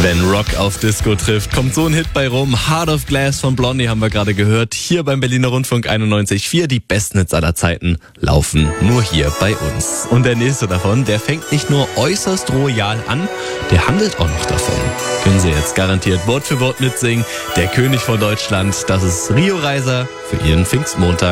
Wenn Rock auf Disco trifft, kommt so ein Hit bei rum. Heart of Glass von Blondie haben wir gerade gehört. Hier beim Berliner Rundfunk 91.4. Die besten Hits aller Zeiten laufen nur hier bei uns. Und der nächste davon, der fängt nicht nur äußerst royal an, der handelt auch noch davon. Können Sie jetzt garantiert Wort für Wort mitsingen. Der König von Deutschland, das ist Rio Reiser für Ihren Pfingstmontag.